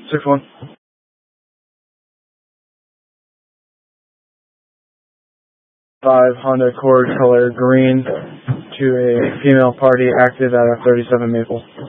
6-1. Honda Accord color green to a female party active at a 37 Maple.